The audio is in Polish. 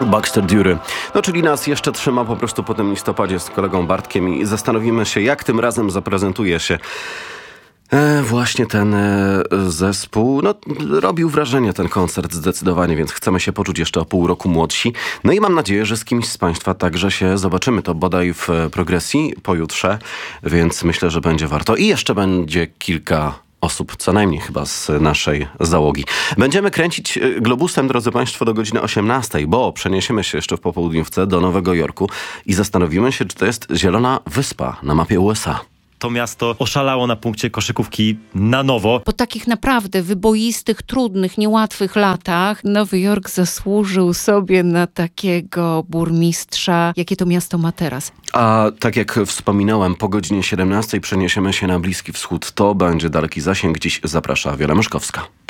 Baxter Dury. No, czyli nas jeszcze trzyma po prostu po tym listopadzie z kolegą Bartkiem i zastanowimy się, jak tym razem zaprezentuje się właśnie ten zespół. No, robił wrażenie ten koncert zdecydowanie, więc chcemy się poczuć jeszcze o pół roku młodsi. No i mam nadzieję, że z kimś z Państwa także się zobaczymy. To bodaj w Progresji pojutrze, więc myślę, że będzie warto. I jeszcze będzie kilka osób, co najmniej chyba z naszej załogi. Będziemy kręcić globusem, drodzy Państwo, do godziny 18, bo przeniesiemy się jeszcze w popołudniówce do Nowego Jorku i zastanowimy się, czy to jest zielona wyspa na mapie USA. To miasto oszalało na punkcie koszykówki na nowo. Po takich naprawdę wyboistych, trudnych, niełatwych latach Nowy Jork zasłużył sobie na takiego burmistrza, jakie to miasto ma teraz. A tak jak wspominałem, po godzinie 17 przeniesiemy się na Bliski Wschód. To będzie daleki zasięg. Dziś zaprasza Wiola Myszkowska.